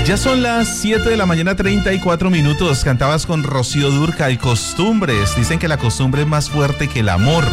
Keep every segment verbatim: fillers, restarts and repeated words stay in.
Ya son las siete de la mañana, treinta y cuatro minutos. Cantabas con Rocío Dúrcal, Costumbres. Dicen que la costumbre es más fuerte que el amor.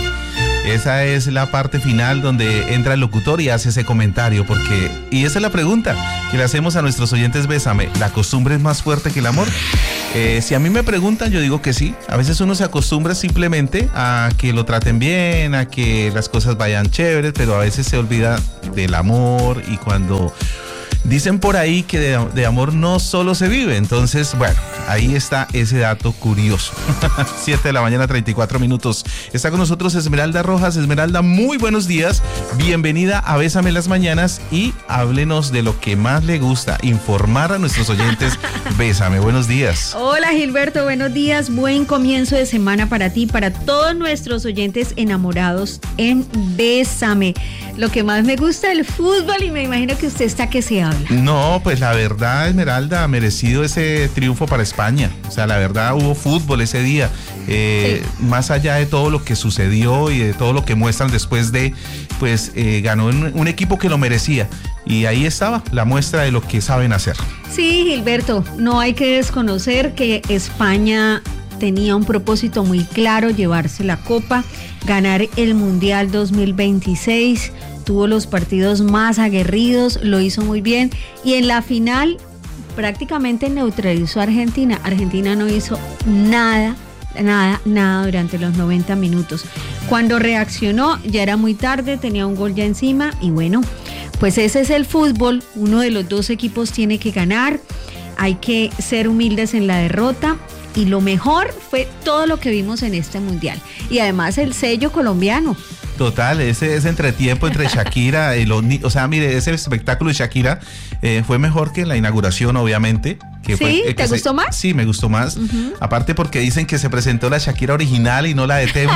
Esa es la parte final donde entra el locutor y hace ese comentario, porque, y esa es la pregunta que le hacemos a nuestros oyentes, Bésame, ¿la costumbre es más fuerte que el amor? Eh, si a mí me preguntan, yo digo que sí. A veces uno se acostumbra simplemente a que lo traten bien, a que las cosas vayan chéveres, pero a veces se olvida del amor, y cuando dicen por ahí que de, de amor no solo se vive. Entonces, bueno, ahí está ese dato curioso. siete de la mañana, treinta y cuatro minutos. Está con nosotros Esmeralda Rojas. Esmeralda, muy buenos días. Bienvenida a Bésame las Mañanas y háblenos de lo que más le gusta, informar a nuestros oyentes. Bésame, buenos días. Hola Gilberto, buenos días. Buen comienzo de semana para ti, para todos nuestros oyentes enamorados en Bésame. Lo que más me gusta, el fútbol, y me imagino que usted está que se habla. No, pues la verdad, Esmeralda, ha merecido ese triunfo para España. O sea, la verdad, hubo fútbol ese día. Eh, sí. Más allá de todo lo que sucedió y de todo lo que muestran después de, pues eh, ganó un, un equipo que lo merecía. Y ahí estaba la muestra de lo que saben hacer. Sí, Gilberto, no hay que desconocer que España tenía un propósito muy claro: llevarse la copa, ganar el Mundial dos mil veintiséis. Tuvo los partidos más aguerridos, lo hizo muy bien, y en la final prácticamente neutralizó a Argentina. Argentina no hizo nada, nada, nada durante los noventa minutos. Cuando reaccionó ya era muy tarde, tenía un gol ya encima, y bueno, pues ese es el fútbol. Uno de los dos equipos tiene que ganar, hay que ser humildes en la derrota. Y lo mejor fue todo lo que vimos en este mundial. Y además el sello colombiano. Total, ese, ese entretiempo entre Shakira y los niños. O sea, mire, ese espectáculo de Shakira eh, fue mejor que la inauguración, obviamente. Que ¿Sí? Fue, eh, ¿Te que gustó se, más? Sí, me gustó más. Uh-huh. Aparte porque dicen que se presentó la Shakira original y no la de Temu,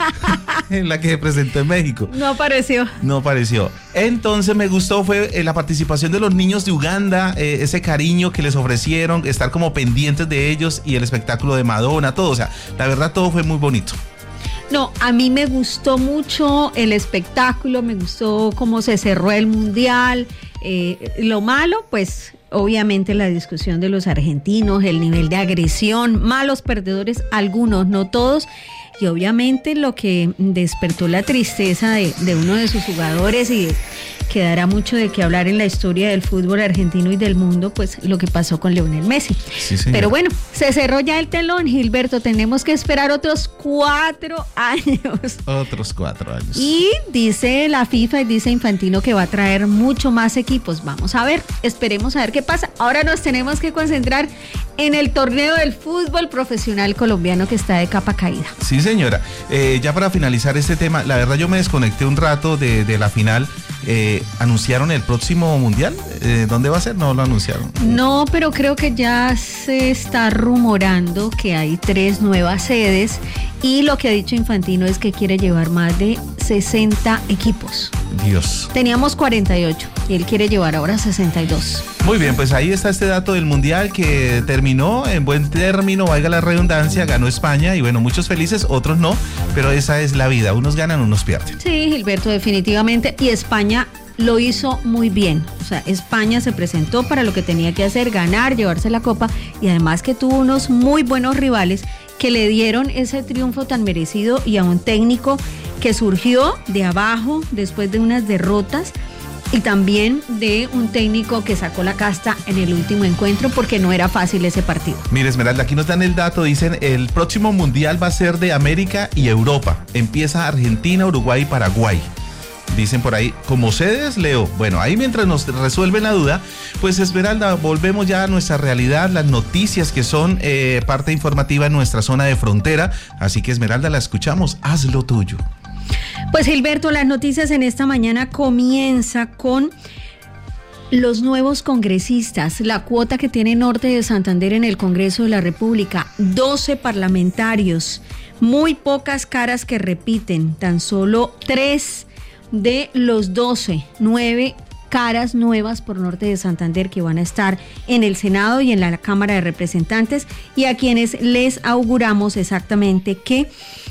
en la que se presentó en México. No apareció. No apareció. Entonces me gustó fue eh, la participación de los niños de Uganda, eh, ese cariño que les ofrecieron, estar como pendientes de ellos, y el espectáculo de Madonna, todo. O sea, la verdad todo fue muy bonito. No, a mí me gustó mucho el espectáculo, me gustó cómo se cerró el mundial. Eh, lo malo, pues obviamente la discusión de los argentinos, el nivel de agresión, malos perdedores, algunos, no todos. Y obviamente lo que despertó la tristeza de, de uno de sus jugadores, y quedará mucho de qué hablar en la historia del fútbol argentino y del mundo, pues lo que pasó con Lionel Messi. Sí, pero bueno, se cerró ya el telón, Gilberto, tenemos que esperar otros cuatro años. Otros cuatro años. Y dice la FIFA y dice Infantino que va a traer mucho más equipos. Vamos a ver, esperemos a ver qué pasa. Ahora nos tenemos que concentrar en el torneo del fútbol profesional colombiano, que está de capa caída. Sí, señora. Eh, ya para finalizar este tema, la verdad yo me desconecté un rato de, de la final. Eh, ¿Anunciaron el próximo mundial? Eh, ¿Dónde va a ser? No lo anunciaron. No, pero creo que ya se está rumorando que hay tres nuevas sedes, y lo que ha dicho Infantino es que quiere llevar más de sesenta equipos. Dios. Teníamos cuarenta y ocho y él quiere llevar ahora sesenta y dos. Muy bien, pues ahí está este dato del mundial que terminó en buen término, valga la redundancia, ganó España, y bueno, muchos felices, otros no, pero esa es la vida, unos ganan, unos pierden. Sí, Gilberto, definitivamente, y España lo hizo muy bien. O sea, España se presentó para lo que tenía que hacer, ganar, llevarse la copa, y además que tuvo unos muy buenos rivales que le dieron ese triunfo tan merecido, y a un técnico que surgió de abajo después de unas derrotas, y también de un técnico que sacó la casta en el último encuentro, porque no era fácil ese partido. Mire, Esmeralda, aquí nos dan el dato, dicen el próximo mundial va a ser de América y Europa. Empieza Argentina, Uruguay y Paraguay. Dicen por ahí, como sedes, Leo. Bueno, ahí mientras nos resuelven la duda, pues Esmeralda, volvemos ya a nuestra realidad, las noticias que son eh, parte informativa en nuestra zona de frontera. Así que Esmeralda, la escuchamos, haz lo tuyo. Pues Gilberto, las noticias en esta mañana comienza con los nuevos congresistas, la cuota que tiene Norte de Santander en el Congreso de la República, doce parlamentarios, muy pocas caras que repiten, tan solo tres de los doce, nueve caras nuevas por Norte de Santander que van a estar en el Senado y en la Cámara de Representantes, y a quienes les auguramos exactamente que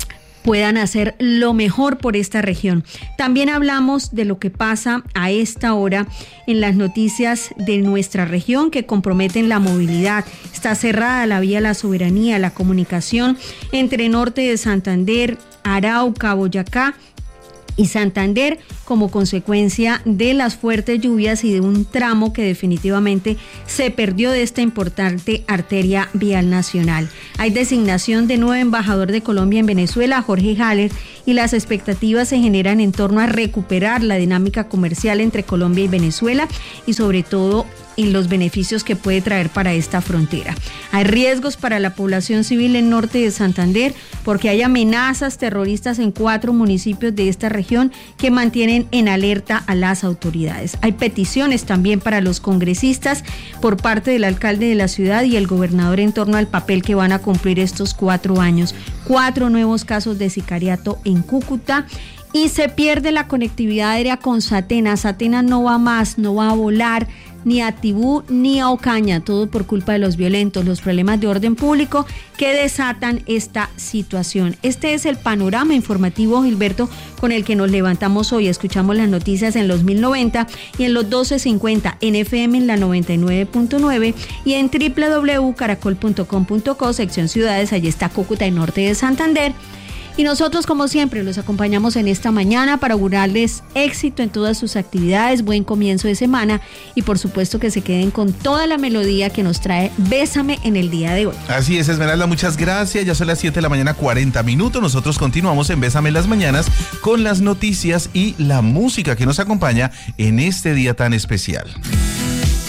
puedan hacer lo mejor por esta región. También hablamos de lo que pasa a esta hora en las noticias de nuestra región que comprometen la movilidad. Está cerrada la vía La Soberanía, la comunicación entre norte de Santander, Arauca, Boyacá y Santander como consecuencia de las fuertes lluvias y de un tramo que definitivamente se perdió de esta importante arteria vial nacional. Hay designación de nuevo embajador de Colombia en Venezuela, Jorge Haller, y las expectativas se generan en torno a recuperar la dinámica comercial entre Colombia y Venezuela y sobre todo en los beneficios que puede traer para esta frontera. Hay riesgos para la población civil en norte de Santander porque hay amenazas terroristas en cuatro municipios de esta región que mantienen en alerta a las autoridades. Hay peticiones también para los congresistas por parte del alcalde de la ciudad y el gobernador en torno al papel que van a cumplir estos cuatro años. Cuatro nuevos casos de sicariato en Cúcuta. Y se pierde la conectividad aérea con Satena. Satena no va más, no va a volar ni a Tibú ni a Ocaña, todo por culpa de los violentos, los problemas de orden público que desatan esta situación. Este es el panorama informativo, Gilberto, con el que nos levantamos hoy. Escuchamos las noticias en los mil noventa y en los doce cincuenta, en F M en la noventa y nueve punto nueve y en doble u doble u doble u punto caracol punto com punto co, sección ciudades. Allí está Cúcuta y norte de Santander. Y nosotros, como siempre, los acompañamos en esta mañana para augurarles éxito en todas sus actividades, buen comienzo de semana y por supuesto que se queden con toda la melodía que nos trae Bésame en el día de hoy. Así es, Esmeralda, muchas gracias. Ya son las siete de la mañana, cuarenta minutos. Nosotros continuamos en Bésame en las mañanas con las noticias y la música que nos acompaña en este día tan especial.